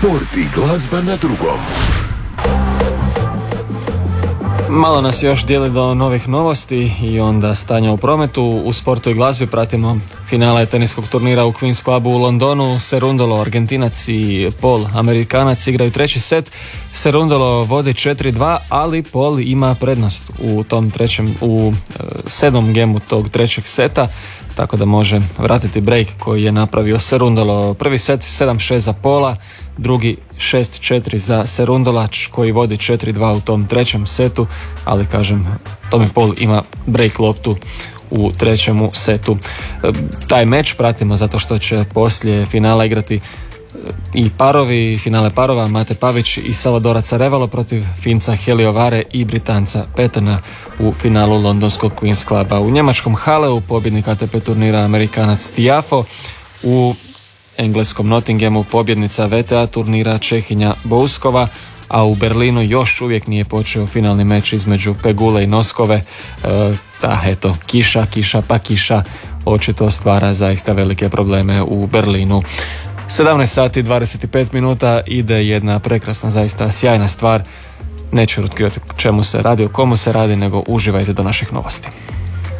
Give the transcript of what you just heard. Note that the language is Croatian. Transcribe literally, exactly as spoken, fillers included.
Sport i glazba na drugom. Malo nas još dijeli do novih novosti i onda stanja u prometu. U sportu i glazbi pratimo finale teniskog turnira u Queen's Clubu u Londonu. Serundolo, Argentinac i Paul, Amerikanac, igraju treći set. Serundolo vodi četiri dva, ali Paul ima prednost u tom trećem, u sedmom gemu tog trećeg seta, tako da može vratiti break koji je napravio Serundolo. Prvi set sedam šest za Paula, drugi šest četiri za Serundola koji vodi četiri dva u tom trećem setu, ali kažem, Tommy Paul ima break loptu u trećemu setu. Taj meč pratimo zato što će poslije finala igrati i parovi, finale parova, Mate Pavić i Salvadora Carevalo protiv Finca Heliovare i Britanca Petena u finalu londonskog Queen's Cluba. U njemačkom Haleu pobjednik A T P turnira Amerikanac Tiafo, u engleskom Nottinghamu pobjednica V T A turnira Čehinja Bouskova, a u Berlinu još uvijek nije počeo finalni meč između Pegule i Noskove. E, da, eto, kiša, kiša, pa kiša očito stvara zaista velike probleme u Berlinu. sedamnaest sati dvadeset pet minuta, ide jedna prekrasna, zaista sjajna stvar. Neću otkrivati čemu se radi, o komu se radi, nego uživajte do naših novosti.